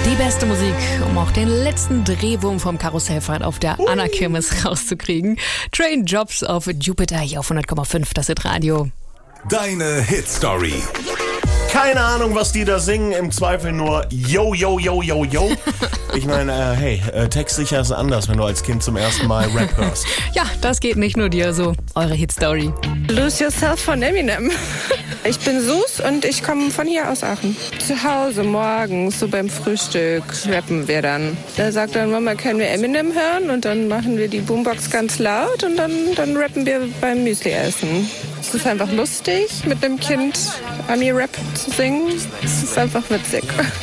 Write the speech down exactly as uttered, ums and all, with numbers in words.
Die beste Musik, um auch den letzten Drehwurm vom Karussellfahrt auf der uh. Anna-Kirmes rauszukriegen. Train Jobs auf Jupiter hier auf hundert Komma fünf, das ist Radio. Deine Hit-Story. Keine Ahnung, was die da singen, im Zweifel nur yo, yo, yo, yo, yo. Ich meine, äh, hey, äh, textsicher ist anders, wenn du als Kind zum ersten Mal Rap hörst. Ja, das geht nicht nur dir so. Eure Hit-Story. Lose Yourself von Eminem. Ich bin Sus und ich komme von hier aus Aachen. Zu Hause morgens, so beim Frühstück, rappen wir dann. Da sagt dann Mama, können wir Eminem hören? Und dann machen wir die Boombox ganz laut und dann, dann rappen wir beim Müsli essen. Es ist einfach lustig, mit einem Kind Ami-Rap zu singen. Es ist einfach witzig.